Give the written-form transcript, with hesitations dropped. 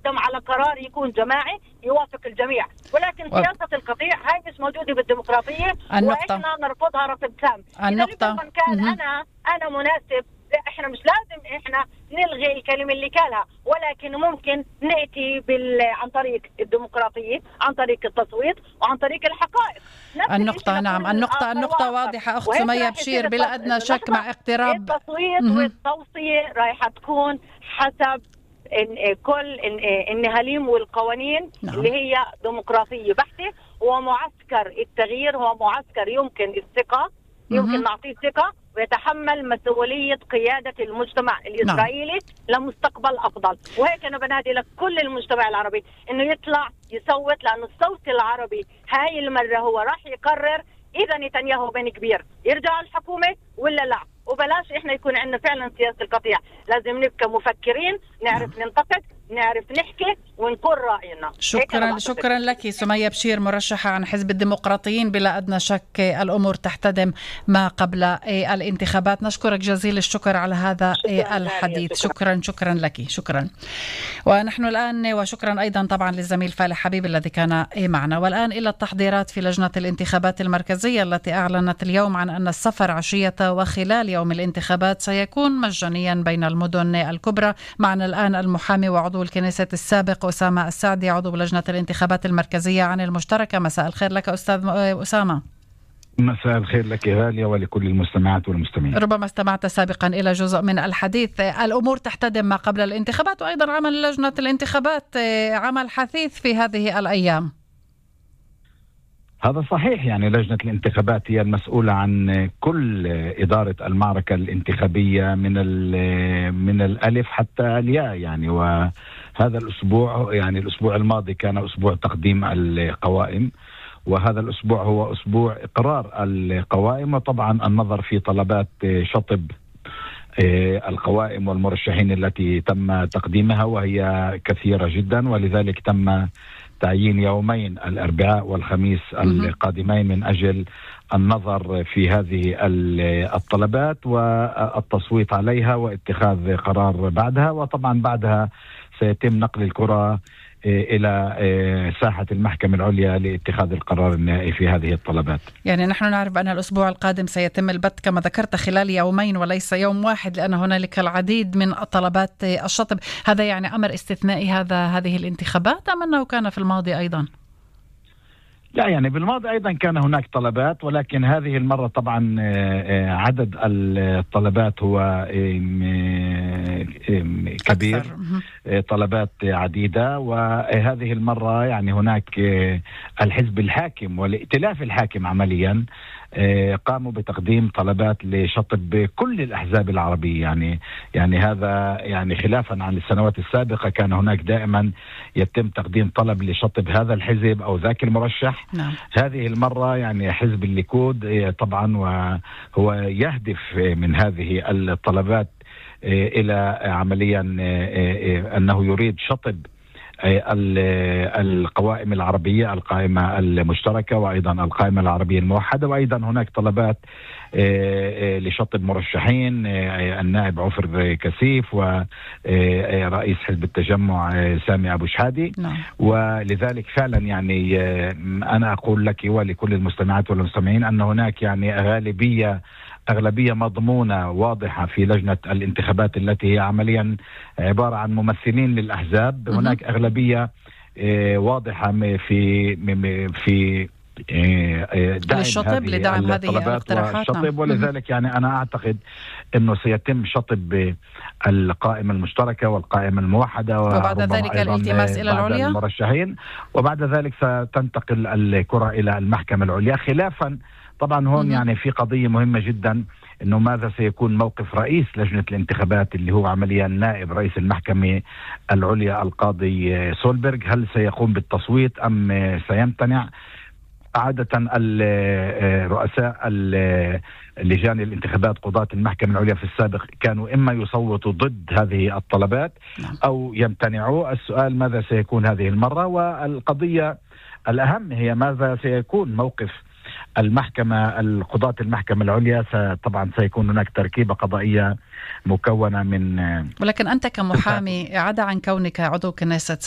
نتقدم على قرار يكون جماعي يوافق الجميع، ولكن سياسة القطيع هاي مش موجودة بالديمقراطية وإحنا نرفضها رفض تام. إذا لمن كان أنا مناسب، احنا مش لازم احنا نلغي الكلمة اللي قالها، ولكن ممكن نأتي عن طريق الديمقراطية، عن طريق التصويت وعن طريق الحقائق. النقطة نعم، النقطة واضحة أخت سمية بشير بلا أدنى شك. مع اقتراب التصويت والتوصية رايحة تكون حسب كل النهاليم والقوانين. نعم. اللي هي ديمقراطية بحتة، ومعسكر التغيير هو معسكر يمكن الثقة، يمكن نعطيه ثقة ويتحمل مسؤولية قيادة المجتمع الإسرائيلي لمستقبل أفضل. وهيك أنا بنادي لك كل المجتمع العربي إنه يطلع يصوت، لأنه الصوت العربي هاي المرة هو راح يقرر إذا نتنياهو بن كبير يرجع الحكومة ولا لا. وبلاش إحنا يكون عندنا فعلا سياسة القطيع، لازم نبقى مفكرين، نعرف ننتقد، نعرف نحكي ونكون رأينا. شكرا لك سمية بشير، مرشحة عن حزب الديمقراطيين. بلا أدنى شك الأمور تحتدم ما قبل الانتخابات. نشكرك جزيل الشكر على هذا الحديث. شكرا لك. شكرا. ونحن الآن وشكرا أيضا طبعا للزميل فالح حبيب الذي كان معنا. والآن إلى التحضيرات في لجنة الانتخابات المركزية التي أعلنت اليوم عن أن السفر عشية وخلال يوم الانتخابات سيكون مجانيا بين المدن الكبرى. معنا الآن المحامي وعضو الكنيسة السابق أسامة السعدي، عضو لجنة الانتخابات المركزية عن المشتركة. مساء الخير لك أستاذ أسامة. مساء الخير لك غالية ولكل المستمعات والمستمعين. ربما استمعت سابقا إلى جزء من الحديث. الأمور تحتدم ما قبل الانتخابات، وأيضا عمل لجنة الانتخابات عمل حثيث في هذه الأيام. هذا صحيح، يعني لجنة الانتخابات هي المسؤولة عن كل إدارة المعركة الانتخابية من الألف حتى الياء يعني. وهذا الأسبوع يعني الأسبوع الماضي كان أسبوع تقديم القوائم، وهذا الأسبوع هو أسبوع إقرار القوائم، وطبعا النظر في طلبات شطب القوائم والمرشحين التي تم تقديمها، وهي كثيرة جدا. ولذلك تم تعيين يومين الأربعاء والخميس القادمين من أجل النظر في هذه الطلبات والتصويت عليها واتخاذ قرار بعدها. وطبعا بعدها سيتم نقل الكرة إلى ساحة المحكمة العليا لاتخاذ القرار النهائي في هذه الطلبات. يعني نحن نعرف أن الأسبوع القادم سيتم البت كما ذكرت خلال يومين وليس يوم واحد، لأن هنالك العديد من طلبات الشطب. هذا يعني أمر استثنائي هذه الانتخابات أم أنه كان في الماضي أيضا؟ لا، يعني بالماضي أيضا كان هناك طلبات، ولكن هذه المرة طبعا عدد الطلبات هو كبير، طلبات عديدة. وهذه المرة يعني هناك الحزب الحاكم والائتلاف الحاكم عمليا قاموا بتقديم طلبات لشطب كل الأحزاب العربية. يعني هذا يعني خلافا عن السنوات السابقة كان هناك دائما يتم تقديم طلب لشطب هذا الحزب أو ذاك المرشح. نعم. هذه المرة يعني حزب الليكود طبعا وهو يهدف من هذه الطلبات إلى عمليا أنه يريد شطب القوائم العربية، القائمة المشتركة وأيضا القائمة العربية الموحدة. وأيضا هناك طلبات لشطب مرشحين، النائب عفر كسيف ورئيس حزب التجمع سامي أبو شحادي. نعم. ولذلك فعلا يعني أنا أقول لك ولكل المستمعات والمستمعين أن هناك يعني أغلبية مضمونة واضحة في لجنة الانتخابات التي هي عمليا عبارة عن ممثلين للأحزاب. هناك أغلبية واضحة في دعم الشطب لدعم هذه الاقتراحات. ولذلك يعني أنا أعتقد أنه سيتم شطب القائمة المشتركة والقائمة الموحدة، وبعد ذلك الالتماس إلى العليا المرشحين، وبعد ذلك ستنتقل الكرة إلى المحكمة العليا. خلافا طبعا هون يعني في قضية مهمة جدا، انه ماذا سيكون موقف رئيس لجنة الانتخابات اللي هو عمليا نائب رئيس المحكمة العليا القاضي سولبرغ. هل سيقوم بالتصويت ام سيمتنع؟ عادة رؤساء لجان الانتخابات قضاة المحكمة العليا في السابق كانوا إما يصوتوا ضد هذه الطلبات أو يمتنعوا. السؤال ماذا سيكون هذه المرة؟ والقضية الأهم هي ماذا سيكون موقف المحكمة القضاة المحكمة العليا. طبعا سيكون هناك تركيبة قضائية مكونة من ولكن أنت كمحامي عدا عن كونك عضو كنيسة